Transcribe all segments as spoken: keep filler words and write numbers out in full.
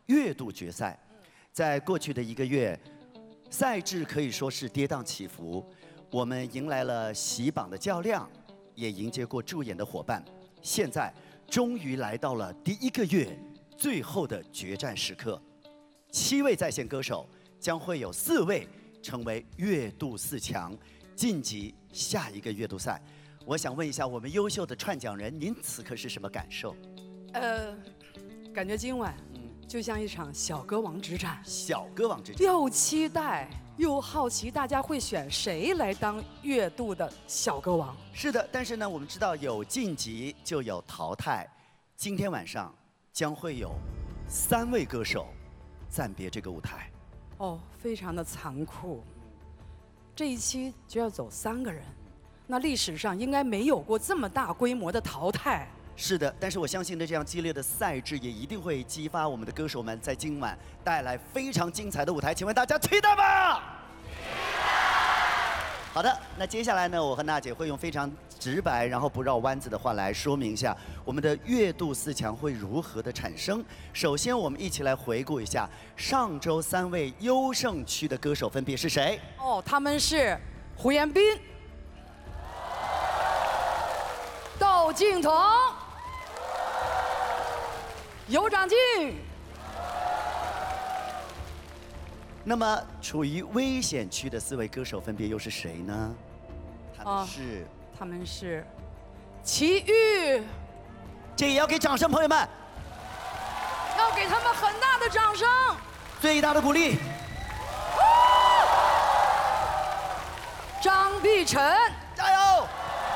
月度决赛。在过去的一个月，赛制可以说是跌宕起伏。我们迎来了洗榜的较量，也迎接过助演的伙伴。现在终于来到了第一个月最后的决战时刻。七位在线歌手将会有四位成为月度四强，晋级下一个月度赛。我想问一下我们优秀的串讲人，您此刻是什么感受？ 呃，感觉今晚就像一场小歌王之战。 小歌王之战， 又期待又好奇，大家会选谁来当月度的小歌王？ 是的，但是呢，我们知道有晋级就有淘汰。今天晚上将会有三位歌手暂别这个舞台。 哦，非常的残酷。这一期就要走三个人，那历史上应该没有过这么大规模的淘汰。 是的，但是我相信呢，这样激烈的赛制也一定会激发我们的歌手们在今晚带来非常精彩的舞台。请问大家期待吗？好的，那接下来呢，我和娜姐会用非常直白，然后不绕弯子的话来说明一下我们的月度四强会如何的产生。首先，我们一起来回顾一下上周三位优胜区的歌手分别是谁？ 哦，他们是胡彦斌、窦靖童、尤长靖。 那么，处于危险区的四位歌手分别又是谁呢？他们是， 哦、他们是齐豫， 这也要给掌声，朋友们， 要给他们很大的掌声， 最大的鼓励。 张碧晨， 加油！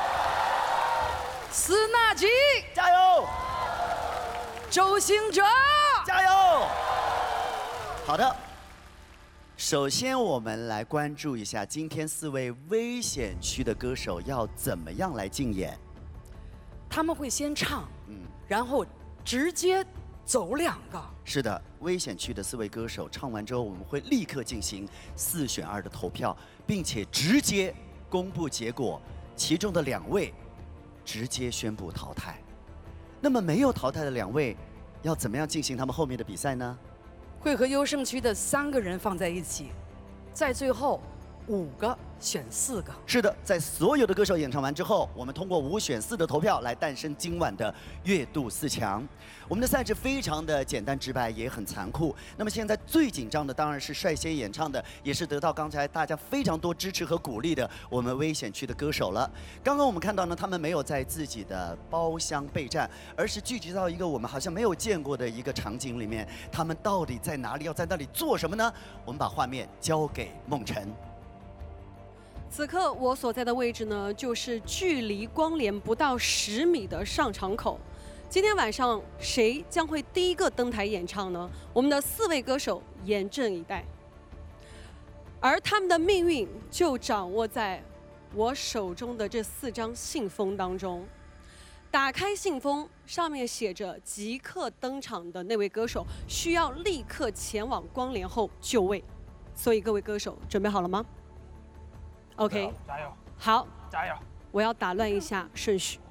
司纳吉， 加油！ 周兴哲， 加油！好的。首先，我们来关注一下今天四位危险区的歌手要怎么样来竞演。 他们会先唱，嗯，然后直接走两个。 是的，危险区的四位歌手唱完之后，我们会立刻进行四选二的投票，并且直接公布结果，其中的两位直接宣布淘汰。那么没有淘汰的两位，要怎么样进行他们后面的比赛呢？ 会和优胜区的三个人放在一起，在最后五个选四个。 是的，在所有的歌手演唱完之后，我们通过五选四的投票来诞生今晚的月度四强。我们的赛制非常的简单直白，也很残酷。那么现在最紧张的当然是率先演唱的，也是得到刚才大家非常多支持和鼓励的我们危险区的歌手了。刚刚我们看到呢，他们没有在自己的包厢备战，而是聚集到一个我们好像没有见过的一个场景里面。他们到底在哪里？要在那里做什么呢？我们把画面交给梦辰。 此刻我所在的位置呢，就是距离光联不到十米的上场口。今天晚上谁将会第一个登台演唱呢？我们的四位歌手严阵以待，而他们的命运就掌握在我手中的这四张信封当中。打开信封，上面写着即刻登场的那位歌手需要立刻前往光联后就位。所以各位歌手准备好了吗？OK， 加油！ 好， 加油！ 我要打乱一下顺序。